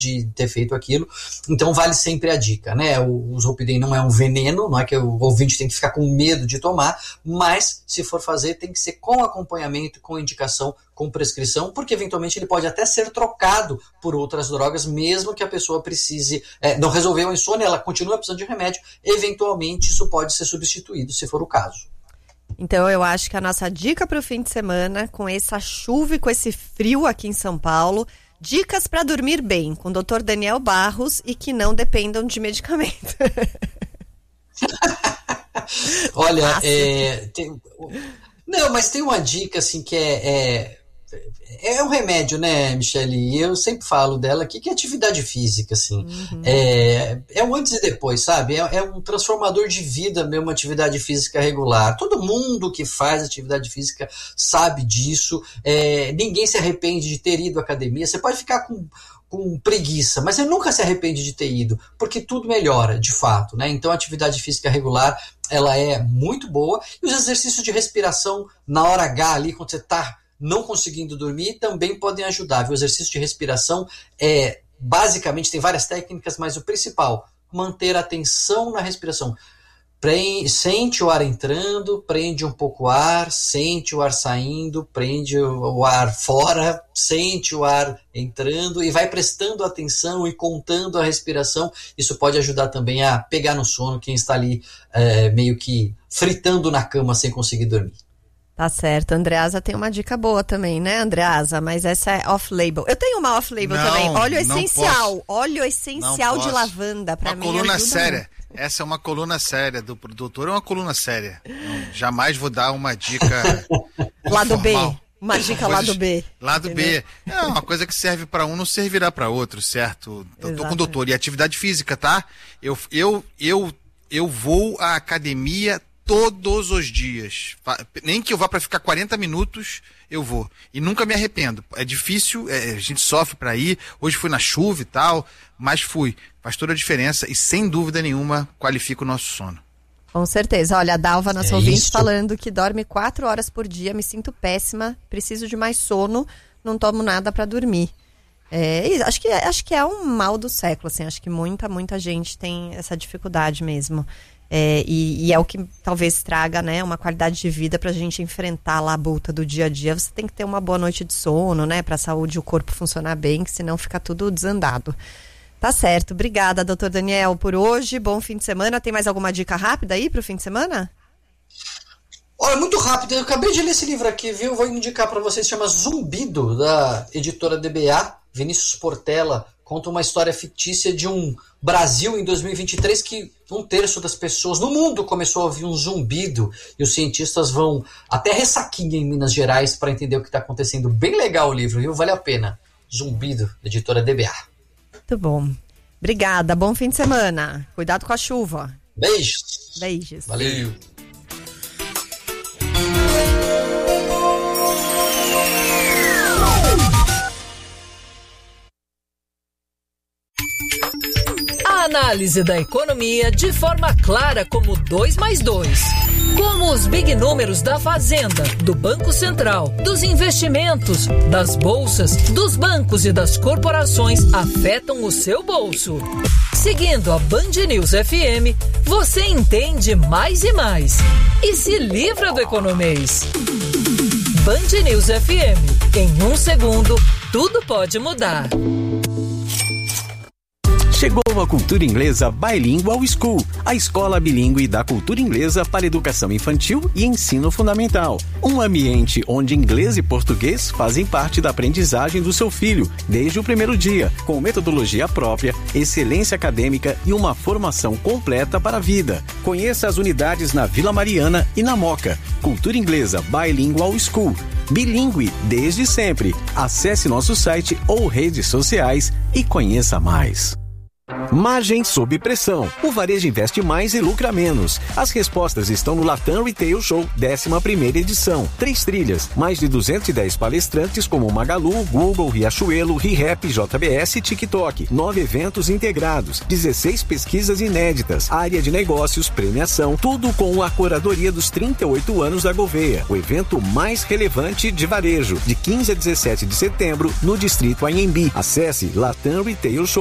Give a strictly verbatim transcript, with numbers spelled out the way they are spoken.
de ter feito aquilo, então vale sempre a dica, né? O, o Zolpidem não é um veneno, não é que o ouvinte tem que ficar com medo de tomar, mas se for fazer tem que ser com acompanhamento, com indicação, com prescrição, porque eventualmente ele pode até ser trocado por outras drogas, mesmo que a pessoa precise, é, não resolveu a insônia, ela continua precisando de remédio, eventualmente isso pode ser substituído, se for o caso. Então eu acho que a nossa dica para o fim de semana, com essa chuva e com esse frio aqui em São Paulo, dicas para dormir bem, com o doutor Daniel Barros e que não dependam de medicamento. Olha, é, tem, não, mas tem uma dica assim que é, é, é um remédio, né, Michele? E eu sempre falo dela aqui, que é atividade física, assim. Uhum. É, é um antes e depois, sabe? É, é um transformador de vida mesmo, uma atividade física regular. Todo mundo que faz atividade física sabe disso. É, ninguém se arrepende de ter ido à academia. Você pode ficar com, com preguiça, mas você nunca se arrepende de ter ido, porque tudo melhora, de fato, né? Então, a atividade física regular, ela é muito boa. E os exercícios de respiração na hora H ali, quando você está não conseguindo dormir, também podem ajudar. O exercício de respiração é, basicamente, tem várias técnicas, mas o principal, manter a atenção na respiração. Prende, sente o ar entrando, prende um pouco o ar, sente o ar saindo, prende o, o ar fora, sente o ar entrando e vai prestando atenção e contando a respiração. Isso pode ajudar também a pegar no sono quem está ali é, meio que fritando na cama sem conseguir dormir. Tá certo, Andreasa tem uma dica boa também, né, Andreasa? Mas essa é off-label. Eu tenho uma off-label não, também. Óleo essencial, posso. óleo essencial de lavanda, pra mim. Uma coluna séria. Muito. Essa é uma coluna séria do doutor, é uma coluna séria. Não, jamais vou dar uma dica lado B, uma dica coisas, lado B. Lado entendeu? B. É uma coisa que serve pra um, não servirá pra outro, certo? Eu tô com o doutor. E atividade física, tá? Eu, eu, eu, eu vou à academia todos os dias. Nem que eu vá para ficar quarenta minutos, eu vou. E nunca me arrependo. É difícil, é, a gente sofre para ir. Hoje fui na chuva e tal, mas fui. Faz toda a diferença e, sem dúvida nenhuma, qualifica o nosso sono. Com certeza. Olha, a Dalva, nossa é ouvinte, isso. falando que dorme quatro horas por dia, me sinto péssima, preciso de mais sono, não tomo nada para dormir. É, acho, que, acho que é um mal do século, assim. Acho que muita, muita gente tem essa dificuldade mesmo. É, e, e é o que talvez traga, né, uma qualidade de vida pra gente enfrentar a labuta do dia a dia. Você tem que ter uma boa noite de sono, né, pra saúde e o corpo funcionar bem, que senão fica tudo desandado. Tá certo. Obrigada, doutor Daniel, por hoje. Bom fim de semana. Tem mais alguma dica rápida aí pro fim de semana? Olha, muito rápido. Eu acabei de ler esse livro aqui, viu? Vou indicar pra vocês. Chama Zumbido, da editora D B A. Vinícius Portela conta uma história fictícia de um Brasil em dois mil e vinte e três que um terço das pessoas no mundo começou a ouvir um zumbido e os cientistas vão até Ressaquinha em Minas Gerais para entender o que está acontecendo. Bem legal o livro, viu? Vale a pena. Zumbido, editora D B A. Muito bom. Obrigada, bom fim de semana. Cuidado com a chuva. Beijos. Beijos. Valeu. A análise da economia de forma clara como dois mais dois. Como os big números da Fazenda, do Banco Central, dos investimentos, das bolsas, dos bancos e das corporações afetam o seu bolso. Seguindo a Band News F M, você entende mais e mais. E se livra do economês. Band News F M. Em um segundo, tudo pode mudar. Chegou a Cultura Inglesa Bilingual School, a escola bilíngue da cultura inglesa para educação infantil e ensino fundamental. Um ambiente onde inglês e português fazem parte da aprendizagem do seu filho, desde o primeiro dia, com metodologia própria, excelência acadêmica e uma formação completa para a vida. Conheça as unidades na Vila Mariana e na Moca. Cultura Inglesa Bilingual School. Bilíngue desde sempre. Acesse nosso site ou redes sociais e conheça mais. Margem sob pressão. O varejo investe mais e lucra menos. As respostas estão no Latam Retail Show, décima primeira edição. Três trilhas, mais de duzentos e dez palestrantes como Magalu, Google, Riachuelo, ReHap, J B S e TikTok. Nove eventos integrados, dezesseis pesquisas inéditas, área de negócios, premiação, tudo com a curadoria dos trinta e oito anos da Gouveia. O evento mais relevante de varejo, de quinze a dezessete de setembro, no Distrito Anhembi. Acesse Latam Retail Show.